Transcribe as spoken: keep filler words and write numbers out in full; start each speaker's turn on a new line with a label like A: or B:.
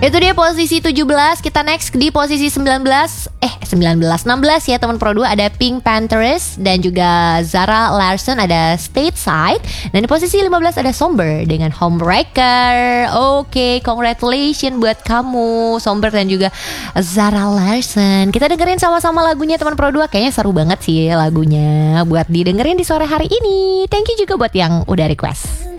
A: Itu dia posisi tujuh belas. Kita next di posisi sembilan belas. Eh sembilan belas, enam belas ya teman Pro dua. Ada Pink Panthers dan juga Zara Larsson ada Stateside. Dan di posisi lima belas ada Somber dengan Homebreaker. Oke, congratulations buat kamu Somber dan juga Zara Larsson. Kita dengerin sama-sama lagunya teman Pro dua. Kayaknya seru banget sih lagunya buat didengerin di sore hari ini. Thank you juga buat yang udah request.